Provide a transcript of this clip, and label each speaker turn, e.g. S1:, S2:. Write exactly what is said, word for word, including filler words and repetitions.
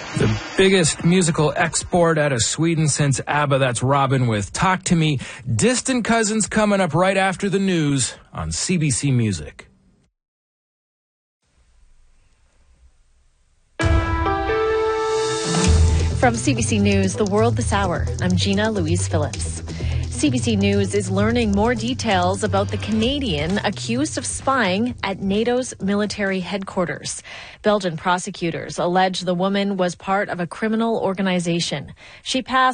S1: The biggest musical export out of Sweden since ABBA. That's Robin with Talk to Me. Distant Cousins coming up right after the news on C B C Music.
S2: From C B C News, The World This Hour, I'm Gina Louise Phillips. C B C News is learning more details about the Canadian accused of spying at NATO's military headquarters. Belgian prosecutors allege the woman was part of a criminal organization. She passed